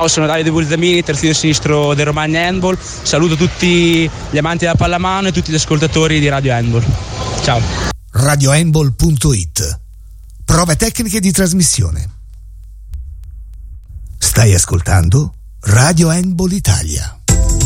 Sono Davide Bulzamini, terzino sinistro del Romagna Handball. Saluto tutti gli amanti della pallamano e tutti gli ascoltatori di Radio Handball. Ciao. radiohandball.it. Prove tecniche di trasmissione. Stai ascoltando Radio Handball Italia.